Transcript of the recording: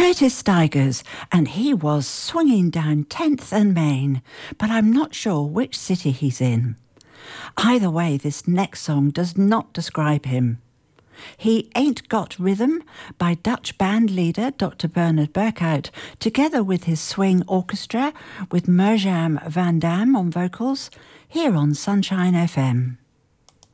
Curtis Stigers, and he was swinging down 10th and Main, but I'm not sure which city he's in. Either way, this next song does not describe him. He Ain't Got Rhythm by Dutch band leader Dr. Bernard Burkhout, together with his swing orchestra with Mirjam van Dam on vocals, here on Sunshine FM.